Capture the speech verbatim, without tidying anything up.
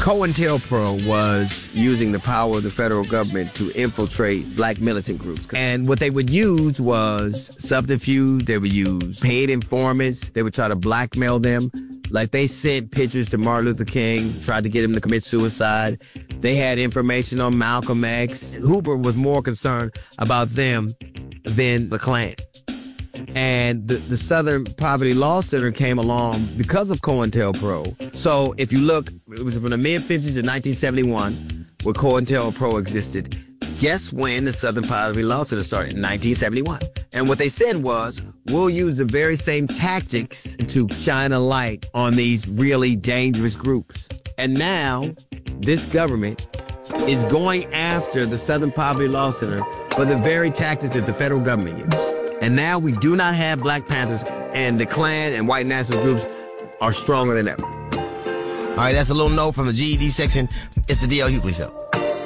COINTELPRO was using the power of the federal government to infiltrate black militant groups. And what they would use was subterfuge. They would use paid informants. They would try to blackmail them. Like, they sent pictures to Martin Luther King, tried to get him to commit suicide. They had information on Malcolm X. Hoover was more concerned about them than the Klan. And the, the Southern Poverty Law Center came along because of COINTELPRO. So if you look, it was from the mid-fifties to nineteen seventy-one where COINTELPRO existed. Guess when the Southern Poverty Law Center started? In nineteen seventy-one. And what they said was, we'll use the very same tactics to shine a light on these really dangerous groups. And now, this government is going after the Southern Poverty Law Center for the very tactics that the federal government used. And now we do not have Black Panthers, and the Klan and white national groups are stronger than ever. All right, that's a little note from the G E D section. It's the D L Hughley Show.